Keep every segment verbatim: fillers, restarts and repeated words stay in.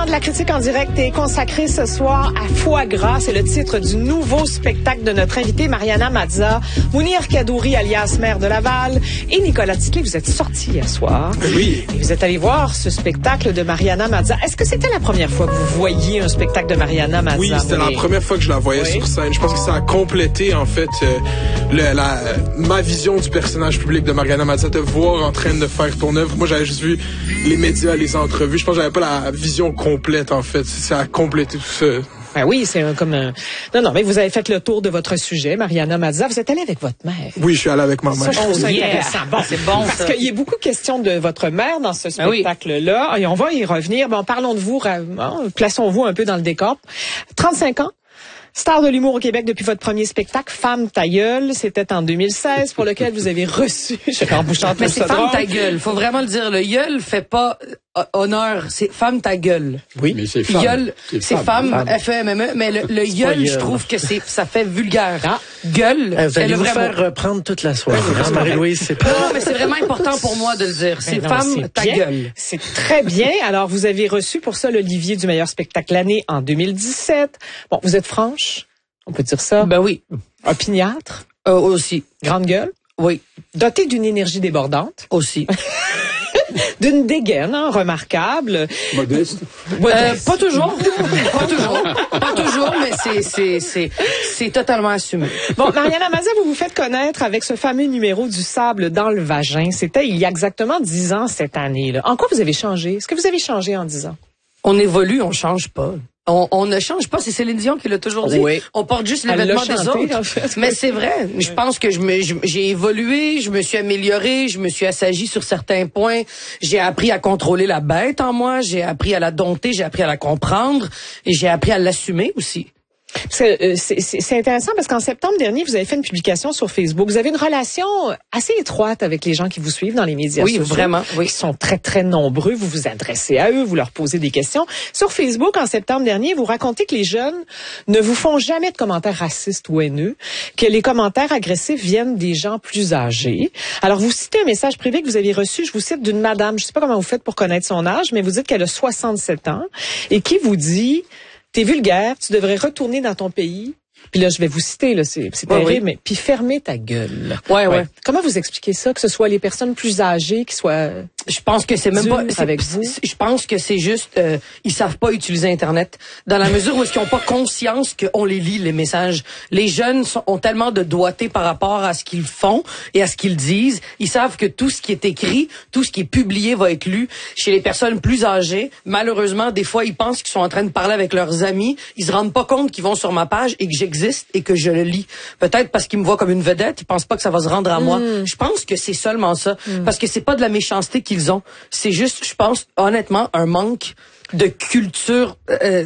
temps de la critique en direct est consacré ce soir à Foie gras. C'est le titre du nouveau spectacle de notre invitée Mariana Mazza, Mounir Kadouri alias maire de Laval et Nicolas Tiquet. Vous êtes sortis hier soir. Oui. Et vous êtes allés voir ce spectacle de Mariana Mazza. Est-ce que c'était la première fois que vous voyiez un spectacle de Mariana Mazza? Oui, c'était la première fois que je la voyais oui. sur scène. Je pense que ça a complété en fait euh, le, la, ma vision du personnage public de Mariana Mazza, de voir en train de faire ton œuvre. Moi, j'avais juste vu les médias, les entrevues. Je pense que j'avais pas la vision complète, en fait. Ça a complété tout ça. Ben oui, c'est un, comme un... Non, non, mais vous avez fait le tour de votre sujet, Mariana Mazza. Vous êtes allée avec votre mère. Oui, je suis allée avec ma mère. Ça, je trouve ça yeah. intéressant. Bon, c'est bon, Parce qu'il y a beaucoup de questions de votre mère dans ce spectacle-là. Ben oui. Et on va y revenir. Bon, parlons de vous. Bon, plaçons-vous un peu dans le décor. trente-cinq ans. Star de l'humour au Québec depuis votre premier spectacle, Femme ta gueule, c'était en deux mille seize, pour lequel vous avez reçu... Je suis en bouchant Mais c'est Femme ta gueule, faut vraiment le dire. Le gueule fait pas honneur, c'est Femme ta gueule. Oui, mais c'est femme. Gueule, c'est femme, femme, F E M M E, mais le, le gueule, je trouve que c'est, ça fait vulgaire. Ah. Gueule, euh, vous allez vous vraiment... faire prendre toute la soirée. Hein, Marie-Louise, c'est pas... Non, mais c'est vraiment important pour moi de le dire. C'est non, Femme c'est ta bien. gueule. C'est très bien. Alors, vous avez reçu pour ça l'Olivier du meilleur spectacle l'année en deux mille dix-sept. Bon, vous êtes franche? On peut dire ça? Ben oui. Opiniâtre? Euh, aussi. Grande gueule? Oui. Dotée d'une énergie débordante? Aussi. D'une dégaine hein, remarquable. Modeste? Euh, pas toujours. pas toujours. Pas toujours, mais c'est, c'est, c'est, c'est totalement assumé. Bon, Mariana Mazza, vous vous faites connaître avec ce fameux numéro du sable dans le vagin. C'était il y a exactement dix ans cette année-là. En quoi vous avez changé? Est-ce que vous avez changé en dix ans? On évolue, on change pas. On, on ne change pas, c'est Céline Dion qui l'a toujours dit. Oui. On porte juste les vêtements des autres. En fait. Mais c'est vrai. Je pense que je me, je, j'ai évolué, je me suis améliorée, je me suis assagie sur certains points. J'ai appris à contrôler la bête en moi, j'ai appris à la dompter, j'ai appris à la comprendre et j'ai appris à l'assumer aussi. C'est, euh, c'est, c'est intéressant parce qu'en septembre dernier, vous avez fait une publication sur Facebook. Vous avez une relation assez étroite avec les gens qui vous suivent dans les médias oui, sociaux. Vraiment, oui, Ils sont très, très nombreux. Vous vous adressez à eux, vous leur posez des questions. Sur Facebook, en septembre dernier, vous racontez que les jeunes ne vous font jamais de commentaires racistes ou haineux, que les commentaires agressifs viennent des gens plus âgés. Alors, vous citez un message privé que vous avez reçu, je vous cite, d'une madame, je sais pas comment vous faites pour connaître son âge, mais vous dites qu'elle a soixante-sept ans et qui vous dit... T'es vulgaire, tu devrais retourner dans ton pays. Puis là, je vais vous citer, là, c'est, c'est terrible, ouais, oui. mais puis fermer ta gueule. Ouais, ouais, ouais. Comment vous expliquez ça, que ce soit les personnes plus âgées qui soient... Je pense que c'est même pas c'est, avec vous. Je pense que c'est juste euh, ils savent pas utiliser Internet dans la mesure où est-ce qu'ils ont pas conscience qu'on les lit les messages. Les jeunes sont, ont tellement de doigté par rapport à ce qu'ils font et à ce qu'ils disent. Ils savent que tout ce qui est écrit, tout ce qui est publié va être lu. Chez les personnes plus âgées, malheureusement, des fois ils pensent qu'ils sont en train de parler avec leurs amis. Ils se rendent pas compte qu'ils vont sur ma page et que j'existe et que je le lis. Peut-être parce qu'ils me voient comme une vedette. Ils pensent pas que ça va se rendre à moi. Mm. Je pense que c'est seulement ça, mm. parce que c'est pas de la méchanceté qui qu'ils ont. C'est juste, je pense, honnêtement, un manque de culture... Euh,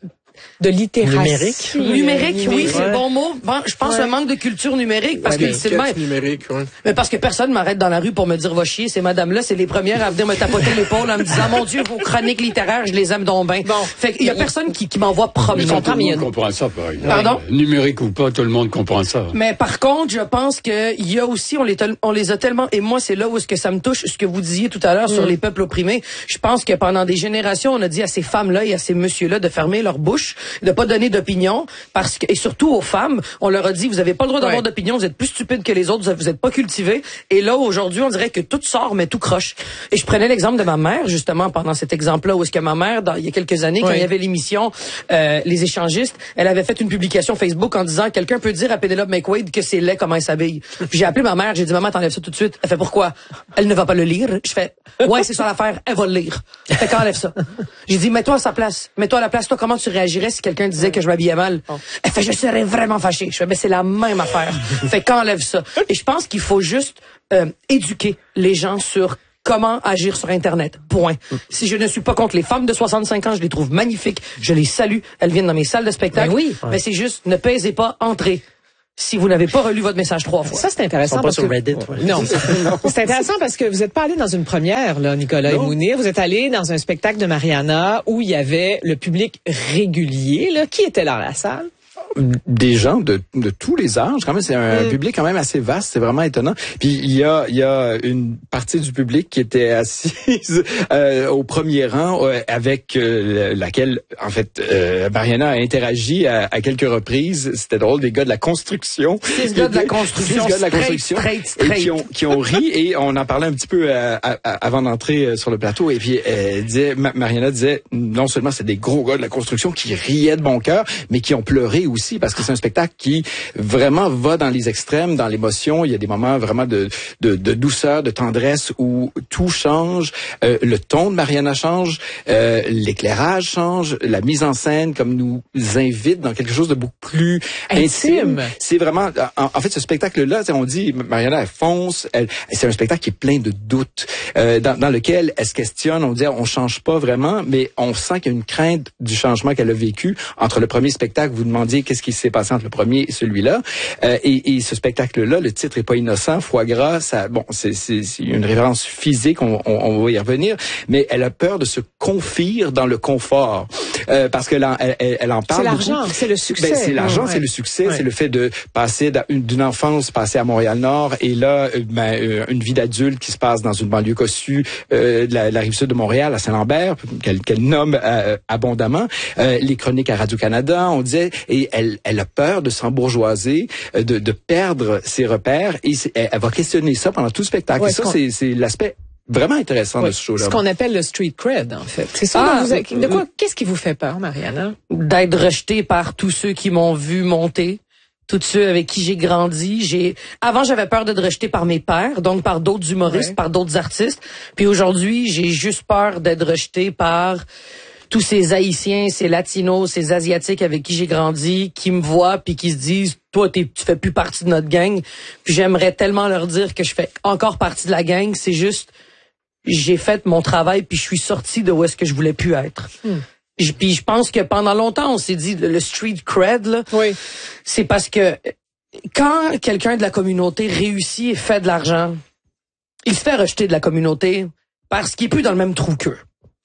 de littératie. Numérique. Numérique, oui, ouais. C'est le bon mot. Bon, je pense ouais. un manque de culture numérique parce ouais, que c'est le même. Numérique, ouais. Mais parce que personne m'arrête dans la rue pour me dire va chier. Ces madames-là, c'est les premières à venir me tapoter l'épaule en me disant mon Dieu, vos chroniques littéraires, je les aime donc bien. Bon. Fait qu'il y a personne qui, qui m'envoie promener. Mais tout le monde comprend ça, par exemple. Pardon? Numérique ou pas, tout le monde comprend ça. Mais par contre, je pense que il y a aussi, on les, on les a tellement, et moi, c'est là où est-ce que ça me touche, ce que vous disiez tout à l'heure mm. sur les peuples opprimés. Je pense que pendant des générations, on a dit à ces femmes-là et à ces messieurs-là de fermer leur bouche, de pas donner d'opinion, parce que, et surtout aux femmes, on leur a dit, vous avez pas le droit d'avoir ouais. d'opinion, vous êtes plus stupides que les autres, vous êtes pas cultivés. Et là, aujourd'hui, on dirait que tout sort, mais tout croche. Et je prenais l'exemple de ma mère, justement, pendant cet exemple-là, où est-ce que ma mère, dans, il y a quelques années, ouais. quand il y avait l'émission, euh, Les Échangistes, elle avait fait une publication Facebook en disant, quelqu'un peut dire à Penelope McQuaid que c'est laid comment elle s'habille. Puis j'ai appelé ma mère, j'ai dit, maman, t'enlèves ça tout de suite. Elle fait, pourquoi? Elle ne va pas le lire. Je fais, ouais, c'est ça l'affaire, elle va le lire. Fait qu'enlève ça. J'ai dit, mets-toi à sa place. Mets-toi à la place. Toi, comment tu réagirais si quelqu'un disait que je m'habillais mal? Oh. Elle fait, je serais vraiment fâchée. Je fais, mais c'est la même affaire. Fait qu'enlève ça. Et je pense qu'il faut juste euh, éduquer les gens sur comment agir sur Internet. Point. Si je ne suis pas contre les femmes de soixante-cinq ans, je les trouve magnifiques. Je les salue. Elles viennent dans mes salles de spectacle. Ben oui. Mais c'est juste, ne pèsez pas, entrez. Si vous n'avez pas relu votre message trois fois. Ça, c'est intéressant. Ils sont pas sur Reddit. Que... Ouais. Non. C'est intéressant parce que vous n'êtes pas allé dans une première, là, Nicolas non. et Mounir. Vous êtes allé dans un spectacle de Mariana où il y avait le public régulier, là. Qui était dans la salle? des gens de, de tous les âges. Quand même, c'est un mmh. public quand même assez vaste. C'est vraiment étonnant. Puis il y a, il y a une partie du public qui était assise euh, au premier rang euh, avec euh, laquelle, en fait, euh, Mariana a interagi à, à quelques reprises. C'était drôle, des gars de la construction. Six gars de la construction. Six gars de la construction. Straight, straight, straight. Et qui ont, qui ont ri et on en parlait un petit peu euh, à, à, avant d'entrer sur le plateau. Et puis elle disait, Mariana disait, non seulement c'est des gros gars de la construction qui riaient de bon cœur, mais qui ont pleuré aussi parce que c'est un spectacle qui vraiment va dans les extrêmes, dans l'émotion. Il y a des moments vraiment de, de, de douceur, de tendresse où tout change. Euh, le ton de Mariana change, euh, l'éclairage change, la mise en scène comme nous invite dans quelque chose de beaucoup plus intime. intime. C'est vraiment, en, en fait, ce spectacle-là, on dit, Mariana, elle fonce, elle, c'est un spectacle qui est plein de doutes, euh, dans, dans lequel elle se questionne, on dit, on change pas vraiment, mais on sent qu'il y a une crainte du changement qu'elle a vécu entre le premier spectacle. Vous demandiez qu'est-ce qui s'est passé entre le premier et celui-là, euh, et, et ce spectacle-là, le titre est pas innocent, foie gras, ça, bon, c'est, c'est, c'est une référence physique, on, on, on va y revenir, mais elle a peur de se confire dans le confort, euh, parce que là, elle, elle, elle en parle. C'est l'argent, beaucoup. c'est le succès. Ben, c'est l'argent, ouais. c'est le succès, ouais. c'est le fait de passer d'une enfance passée à Montréal-Nord et là, ben, une vie d'adulte qui se passe dans une banlieue cossue euh, de la, la rive sud de Montréal, à Saint-Lambert, qu'elle, qu'elle nomme euh, abondamment. Euh, les chroniques à Radio-Canada, on disait, et elle, elle a peur de s'embourgeoiser, euh, de, de perdre ses repères, et elle, elle va questionner ça pendant tout le spectacle. Ouais, et ça, c'est, c'est l'aspect vraiment intéressant oui, de ce show-là. Ce qu'on appelle le street cred, en fait. C'est ça. Ah, vous, de quoi, qu'est-ce qui vous fait peur, Mariana? D'être rejetée par tous ceux qui m'ont vu monter. Tous ceux avec qui j'ai grandi, j'ai avant j'avais peur d'être rejetée par mes pairs, donc par d'autres humoristes, ouais. par d'autres artistes. Puis aujourd'hui, j'ai juste peur d'être rejetée par tous ces Haïtiens, ces Latinos, ces Asiatiques avec qui j'ai grandi, qui me voient puis qui se disent toi t'es, tu fais plus partie de notre gang. Puis j'aimerais tellement leur dire que je fais encore partie de la gang. C'est juste j'ai fait mon travail puis je suis sortie de où est-ce que je voulais plus être. Hmm. Puis je pense que pendant longtemps, on s'est dit le street cred, là, oui. c'est parce que quand quelqu'un de la communauté réussit et fait de l'argent, il se fait rejeter de la communauté parce qu'il est plus dans le même trou qu'eux.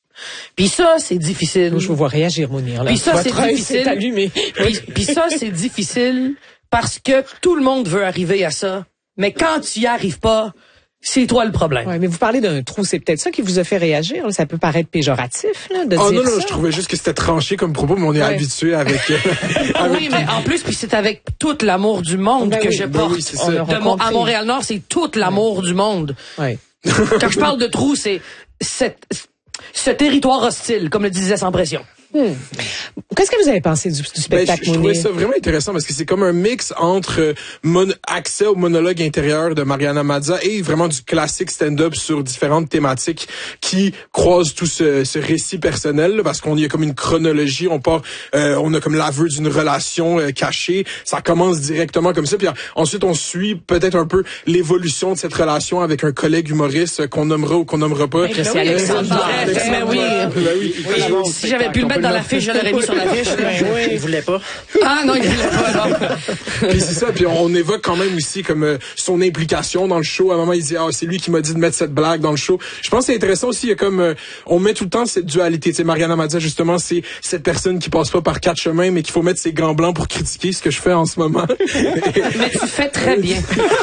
Puis ça, c'est difficile. Je vous vois réagir, Mounir. Puis ça, c'est difficile. C'est allumé. Puis, puis ça, c'est difficile parce que tout le monde veut arriver à ça. Mais quand tu y arrives pas, c'est toi le problème. Ouais, mais vous parlez d'un trou, c'est peut-être ça qui vous a fait réagir. Là. Ça peut paraître péjoratif, là, de oh, dire non, non, ça. je trouvais juste que c'était tranché comme propos, mais on est ouais. habitué avec. Euh, avec... Oui, mais en plus, puis c'est avec tout l'amour du monde ben que oui, je porte. Ben oui, c'est ça. De mon, à Montréal-Nord, c'est tout l'amour ouais. du monde. Ouais. Quand je parle de trou, c'est cette, ce territoire hostile, comme le disait Sans Pression. Hmm. Qu'est-ce que vous avez pensé du, du spectacle, ben, je, je trouvais ça vraiment intéressant parce que c'est comme un mix entre euh, mon, accès au monologue intérieur de Mariana Mazza et vraiment du classique stand-up sur différentes thématiques qui croisent tout ce, ce récit personnel là, parce qu'on y a comme une chronologie, on part, euh, on a comme l'aveu d'une relation euh, cachée, ça commence directement comme ça, puis ensuite on suit peut-être un peu l'évolution de cette relation avec un collègue humoriste euh, qu'on nommera ou qu'on nommera pas. Ben, ben oui, Alexandre. Ben oui. Ben oui. oui. Si j'avais pu le mettre dans la fiche, je l'aurais mis sur la fiche. Oui, il voulait pas. Ah non, il voulait pas, non. Puis c'est ça, puis on, on évoque quand même aussi comme euh, son implication dans le show. À un moment, il dit ah, c'est lui qui m'a dit de mettre cette blague dans le show. Je pense que c'est intéressant aussi, il y a comme euh, on met tout le temps cette dualité. Tu sais, Mariana Mazza, justement, c'est cette personne qui passe pas par quatre chemins, mais qu'il faut mettre ses gants blancs pour critiquer, ce que je fais en ce moment. Mais tu fais très bien.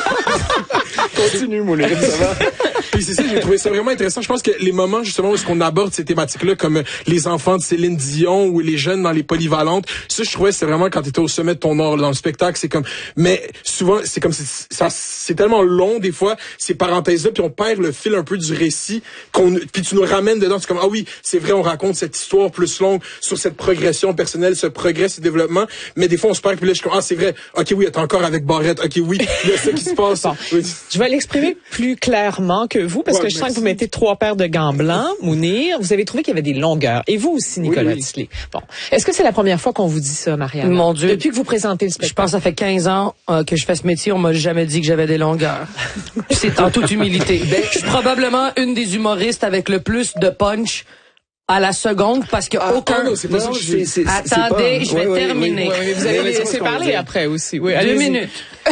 Continue, mon ça va. Puis c'est ça, j'ai trouvé ça vraiment intéressant. Je pense que les moments, justement, où est-ce qu'on aborde ces thématiques-là, comme les enfants de Céline Dion ou les jeunes dans les polyvalentes, ça, je trouvais, c'est vraiment quand t'étais au sommet de ton art, dans le spectacle, c'est comme, mais souvent, c'est comme, c'est, ça, c'est tellement long, des fois, ces parenthèses-là, puis on perd le fil un peu du récit, qu'on, puis tu nous ramènes dedans, c'est comme, ah oui, c'est vrai, on raconte cette histoire plus longue sur cette progression personnelle, ce progrès, ce développement, mais des fois, on se perd, puis là, je suis comme, ah, c'est vrai, ok, oui, t'es encore avec Barrette, ok, oui, il y a ça qui se passe. Bon, oui. Je vais l'exprimer plus clairement que vous, parce ouais, que je merci. sens que vous mettez trois paires de gants blancs, Mounir. Vous avez trouvé qu'il y avait des longueurs. Et vous aussi, Nicolas oui, oui. Tisley. Bon. Est-ce que c'est la première fois qu'on vous dit ça, Mariana? Mon Dieu. Depuis que vous présentez le spectacle. Je pense que ça fait quinze ans euh, que je fais ce métier. On m'a jamais dit que j'avais des longueurs. C'est en toute humilité. Ben, je suis probablement une des humoristes avec le plus de punch à la seconde parce que ah, aucun. Ah non, c'est pas non, ça c'est, c'est, Attendez, c'est je vais ouais, terminer. Ouais, ouais, vous allez laisser parler après aussi. Oui, Deux minutes.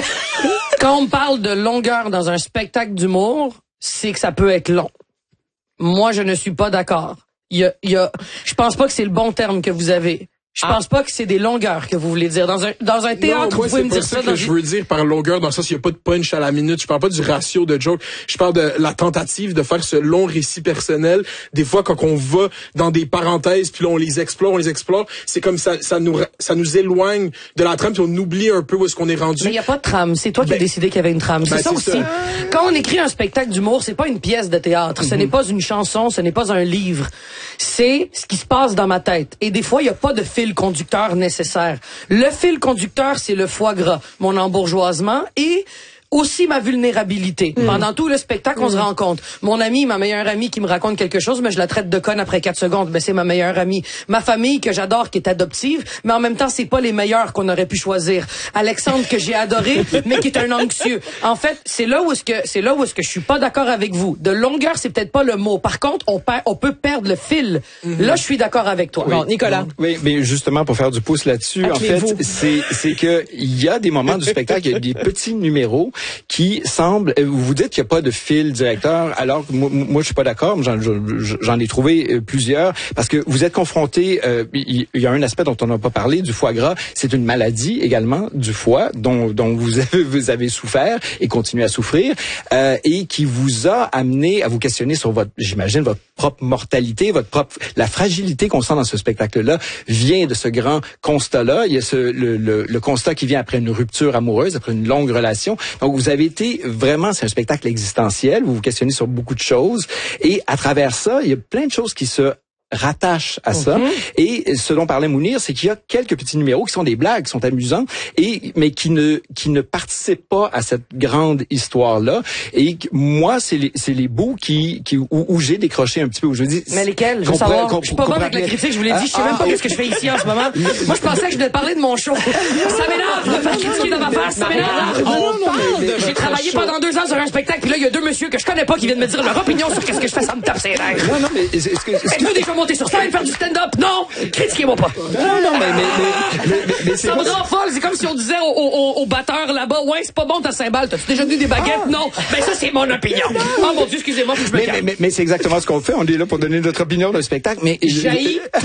Quand on parle de longueur dans un spectacle d'humour, c'est que ça peut être long. Moi, je ne suis pas d'accord. Il y a, il y a, je pense pas que c'est le bon terme que vous avez. Je pense pas que c'est des longueurs que vous voulez dire. Dans un, dans un théâtre, non, moi, vous pouvez me dire ça. ça. que Dans je veux dire par longueur, dans le sens, il n'y a pas de punch à la minute. Je parle pas du ratio de joke. Je parle de la tentative de faire ce long récit personnel. Des fois, quand on va dans des parenthèses, puis là, on les explore, on les explore, c'est comme ça, ça nous, ça nous éloigne de la trame, puis on oublie un peu où est-ce qu'on est rendu. Mais il n'y a pas de trame. C'est toi qui ben, as décidé qu'il y avait une trame. C'est ben, ça c'est aussi. ça. Quand on écrit un spectacle d'humour, c'est pas une pièce de théâtre. Mm-hmm. Ce n'est pas une chanson, ce n'est pas un livre. C'est ce qui se passe dans ma tête. Et des fois, il n'y a pas de fil conducteur nécessaire. Le fil conducteur, c'est le foie gras, mon embourgeoisement et aussi ma vulnérabilité. Mmh. Pendant tout le spectacle, on mmh. se rend compte. Mon amie, ma meilleure amie qui me raconte quelque chose, mais je la traite de conne après quatre secondes. Ben, c'est ma meilleure amie. Ma famille que j'adore, qui est adoptive, mais en même temps, c'est pas les meilleurs qu'on aurait pu choisir. Alexandre, que j'ai adoré, mais qui est un anxieux. En fait, c'est là où est-ce que, c'est là où est-ce que je suis pas d'accord avec vous. De longueur, c'est peut-être pas le mot. Par contre, on perd, on peut perdre le fil. Mmh. Là, je suis d'accord avec toi. Oui. Bon, Nicolas. Oui, mais justement, pour faire du pouce là-dessus, en fait, c'est, c'est que il y a des moments du spectacle, il y a des petits numéros qui semble, vous vous dites qu'il n'y a pas de fil directeur, alors que moi, moi je suis pas d'accord, j'en, j'en ai trouvé plusieurs, parce que vous êtes confronté, euh, il y a un aspect dont on n'a pas parlé, du foie gras, c'est une maladie également du foie, dont, dont vous, avez, vous avez souffert et continuez à souffrir, euh, et qui vous a amené à vous questionner sur votre, j'imagine, votre propre mortalité, votre propre, la fragilité qu'on sent dans ce spectacle-là vient de ce grand constat-là. Il y a ce, le, le, le constat qui vient après une rupture amoureuse, après une longue relation. Donc, vous avez été vraiment, c'est un spectacle existentiel. Vous vous questionnez sur beaucoup de choses. Et à travers ça, il y a plein de choses qui se rattache à ça. Mm-hmm. Et ce dont parlait Mounir, c'est qu'il y a quelques petits numéros qui sont des blagues, qui sont amusants, et mais qui ne qui ne participent pas à cette grande histoire-là. Et moi, c'est les c'est les bouts qui qui où, où j'ai décroché un petit peu. Où je dis. Mais lesquels? Je veux savoir. Je suis pas bonne avec la critique. Je vous l'ai dit. Je sais ah, même pas ah, qu'est-ce que je fais ici en ce moment. Moi, je pensais que je devais parler de mon show. Ça m'énerve de faire critiquer dans ma face. Ça m'énerve. On parle de J'ai travaillé pendant deux ans sur un spectacle, puis là, il y a deux messieurs que je connais pas qui viennent me dire leur opinion sur qu'est-ce que je fais. Ça me tape ses nerfs. Non, non, mais est-ce que êtes-vous des monter sur scène, faire du stand-up? Non! Critiquez-moi pas! Non, non, mais, mais, mais, mais, mais c'est ça me rend folle. C'est comme si on disait au, au, au batteur là-bas, ouais, c'est pas bon ta cymbale. T'as-tu déjà vu des baguettes? Ah. Non! Ben, ça, c'est mon opinion. Oh mon Dieu, excusez-moi, faut que je me mais, calme. Mais, mais, mais c'est exactement ce qu'on fait. On est là pour donner notre opinion d'un spectacle, mais... J'haïs tout.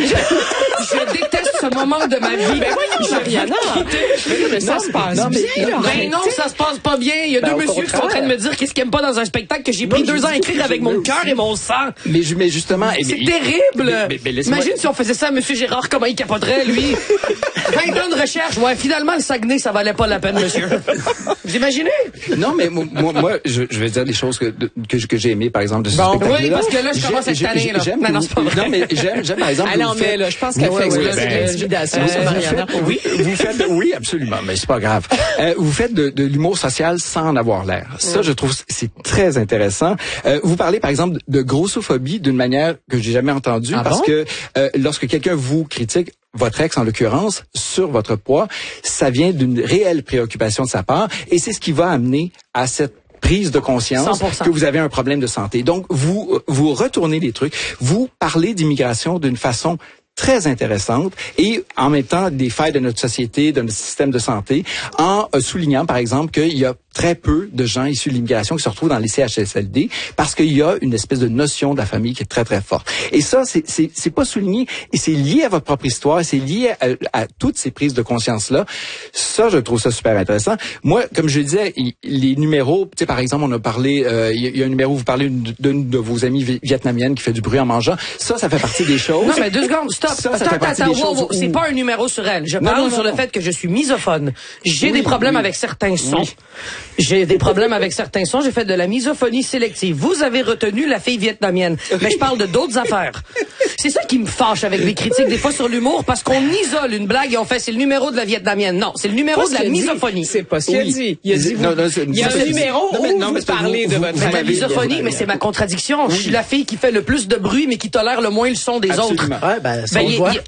Je déteste ce moment de ma vie. Ben oui, Mariana. Mais ça se passe non, mais, bien. Ben non, ça se passe pas bien. Il y a ben, deux messieurs qui sont en train de me dire qu'est-ce qu'ils aiment pas dans un spectacle que j'ai pris non, deux ans à écrire avec mon cœur et mon sang. Mais, mais justement... C'est mais, terrible! Mais, mais, mais imagine si on faisait ça à M. Gérard, comment il capoterait, lui? vingt ans de recherche. Ouais, finalement, le Saguenay, ça valait pas la peine, monsieur. Vous imaginez? Non, mais moi, moi je, je vais dire des choses que, que, que j'ai aimées, par exemple, de ce bon, spectacle-là. Oui, parce que là, je commence cette année, là. J'aime, non, non, c'est pas vrai. Non, mais j'aime, j'aime, par exemple, ah non, mais faites... là, je pense qu'elle ouais, fait exploser ouais, l'intimidation, euh, Mariana. Oui, vous faites, oui, absolument, mais c'est pas grave. Euh, vous faites de, de l'humour social sans en avoir l'air. Ça, je trouve, c'est très intéressant. Euh, vous parlez, par exemple, de grossophobie d'une manière que j'ai jamais entendue, ah parce bon? que euh, lorsque quelqu'un vous critique, votre ex en l'occurrence, sur votre poids, ça vient d'une réelle préoccupation de sa part, et c'est ce qui va amener à cette prise de conscience cent pour cent. Que vous avez un problème de santé. Donc, vous vous retournez les trucs, vous parlez d'immigration d'une façon très intéressante et en même temps des failles de notre société, de notre système de santé, en soulignant par exemple qu'il y a très peu de gens issus de l'immigration qui se retrouvent dans les C H S L D parce qu'il y a une espèce de notion de la famille qui est très très forte. Et ça, c'est c'est c'est pas souligné et c'est lié à votre propre histoire, et c'est lié à, à toutes ces prises de conscience là. Ça, je trouve ça super intéressant. Moi, comme je disais, les numéros, tu sais, par exemple, on a parlé, euh, il y, y a un numéro où vous parlez d'une de vos amies vietnamiennes qui fait du bruit en mangeant. Ça, ça fait partie des choses. Non, mais deux secondes, stop. Ça, ça attends, attends, wow, wow. Où... C'est pas un numéro sur elle. Je parle non, non, non, sur non. le fait que je suis misophone. J'ai oui, des problèmes oui. avec certains sons. Oui. J'ai des problèmes avec certains sons. J'ai fait de la misophonie sélective. Vous avez retenu la fille vietnamienne. Mais je parle de d'autres affaires. C'est ça qui me fâche avec les critiques des fois sur l'humour, parce qu'on isole une blague et on fait c'est le numéro de la vietnamienne. Non, c'est le numéro de la misophonie. C'est pas ce qu'il a dit. Il a dit, vous, non, non, il y a un numéro où non, vous parlez de votre la misophonie, mais c'est ma contradiction. Je suis la fille qui fait le plus de bruit, mais qui tolère le moins le son des autres. Ouais, ben, ça ben, y, y, ben,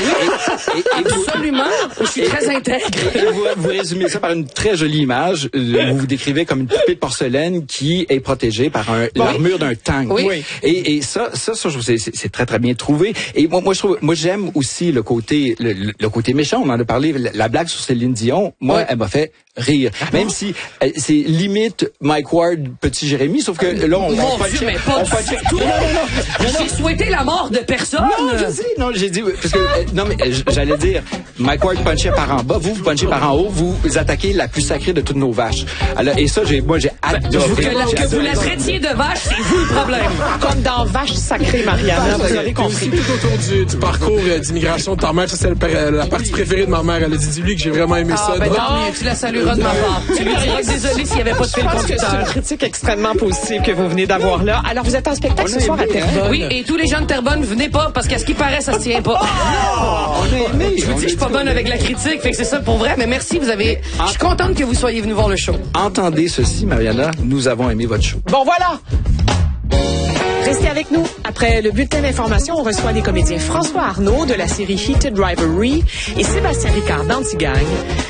oui, absolument. Je suis très intègre. Vous, vous résumez ça par une très jolie image. Vous vous décrivez comme une poupée de porcelaine qui est protégée par un, oui. l'armure d'un tank. Oui. Et, et ça, ça, ça, je trouve c'est, c'est très très bien trouvé. Et moi, moi, je trouve, moi, j'aime aussi le côté, le, le côté méchant. On en a parlé. La blague sur Céline Dion, moi, oui. elle m'a fait rire. Même si euh, c'est limite Mike Ward, petit Jérémy, sauf que là, on... Mon on Dieu, mais pas du tout. J'ai souhaité la mort de personne. Non, je sais, non, j'ai dit, parce que, euh, non, mais euh, j'allais dire, Mike Ward punchait par en bas, vous, vous punchez par en haut, vous attaquez la plus sacrée de toutes nos vaches. Alors, et ça, j'ai, moi, j'ai adoré. Que, la, que vous la traitiez de vache, c'est vous le problème. Comme dans Vache sacrée, Mariana, vous avez compris. Tout autour du, du parcours euh, d'immigration de ta mère, ça, c'est le, la partie préférée de ma mère. Elle a dit, dis-lui que j'ai vraiment aimé ah, ça. Ben non, mais tu la salueras de ma part. Tu lui diras que désolé s'il n'y avait pas de fil Je pense que c'est conducteur. une critique extrêmement positive que vous venez d'avoir là. Alors, vous êtes en spectacle ce soir à Terrebonne. Oui, et tous les gens de Terrebonne, venez pas, parce qu'à ce qui paraît, ça se tient pas. Je vous dis, je suis pas bonne avec la critique, fait que c'est ça pour vrai, mais merci, vous avez... Je suis contente que vous soyez venu voir le show. Entendez ceci, Mariana, nous avons aimé votre show. Bon, voilà! Restez avec nous. Après le bulletin d'information, on reçoit les comédiens François Arnaud de la série Heated Rivalry et Sébastien Ricard d'Antigang.